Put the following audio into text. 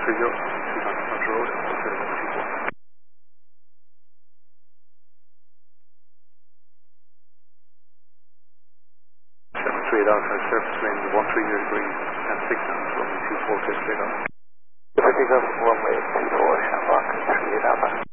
Country Road, 3124. 73 out, surface wind 130 degrees and 6 knots, runway 24, straight on. 57, runway 24, Shamrock, 38 Alpha.